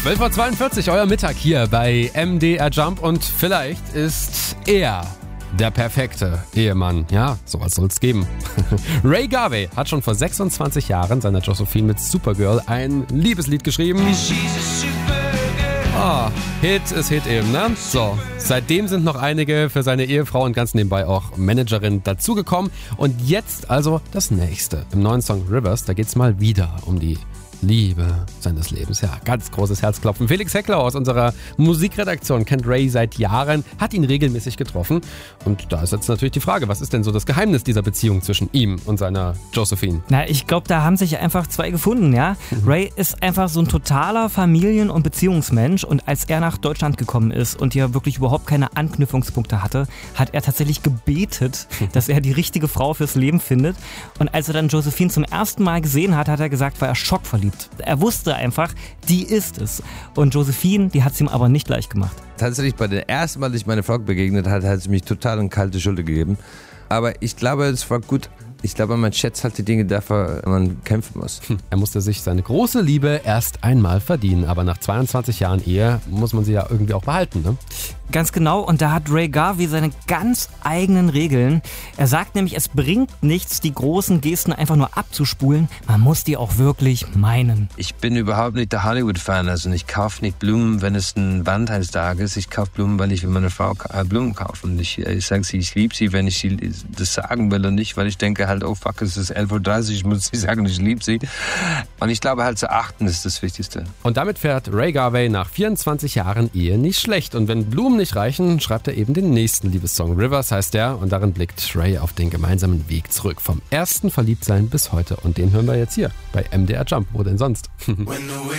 12:42 Uhr, euer Mittag hier bei MDR Jump und vielleicht ist er der perfekte Ehemann. Ja, sowas soll es geben. Ray Garvey hat schon vor 26 Jahren seiner Josephine mit Supergirl ein Liebeslied geschrieben. Hit ist Hit eben, ne? So, seitdem sind noch einige für seine Ehefrau und ganz nebenbei auch Managerin dazugekommen. Und jetzt also das nächste. Im neuen Song Rivers, da geht's mal wieder um die Liebe seines Lebens. Ja, ganz großes Herzklopfen. Felix Heckler aus unserer Musikredaktion kennt Ray seit Jahren, hat ihn regelmäßig getroffen. Und da ist jetzt natürlich die Frage, was ist denn so das Geheimnis dieser Beziehung zwischen ihm und seiner Josephine? Na, ich glaube, da haben sich einfach zwei gefunden, ja. Ray ist einfach so ein totaler Familien- und Beziehungsmensch und als er nach Deutschland gekommen ist und hier wirklich überhaupt keine Anknüpfungspunkte hatte, hat er tatsächlich gebetet, dass er die richtige Frau fürs Leben findet. Und als er dann Josephine zum ersten Mal gesehen hat, hat er gesagt, war er schockverliebt. Er wusste einfach, die ist es. Und Josephine, die hat es ihm aber nicht leicht gemacht. Tatsächlich bei der ersten Mal, dass ich meine Frau begegnet hat, hat sie mich total in kalte Schulter gegeben. Aber ich glaube, es war gut. Ich glaube, man schätzt halt die Dinge, dafür man kämpfen muss. Er musste sich seine große Liebe erst einmal verdienen. Aber nach 22 Jahren Ehe muss man sie ja irgendwie auch behalten, ne? Ganz genau, und da hat Ray Garvey seine ganz eigenen Regeln. Er sagt nämlich, es bringt nichts, die großen Gesten einfach nur abzuspulen. Man muss die auch wirklich meinen. Ich bin überhaupt nicht der Hollywood-Fan. Also ich kaufe nicht Blumen, wenn es ein Valentinstag ist. Ich kaufe Blumen, weil ich für meine Frau Blumen kaufe. Und ich sage sie, ich liebe sie, wenn ich sie das sagen will und nicht, weil ich denke halt, oh fuck, es ist 11:30 Uhr, ich muss sie sagen, ich liebe sie. Und ich glaube halt, zu achten ist das Wichtigste. Und damit fährt Ray Garvey nach 24 Jahren Ehe nicht schlecht. Und wenn Blumen nicht reichen, schreibt er eben den nächsten Liebessong. Rivers heißt der und darin blickt Ray auf den gemeinsamen Weg zurück. Vom ersten Verliebtsein bis heute. Und den hören wir jetzt hier bei MDR Jump. Wo denn sonst?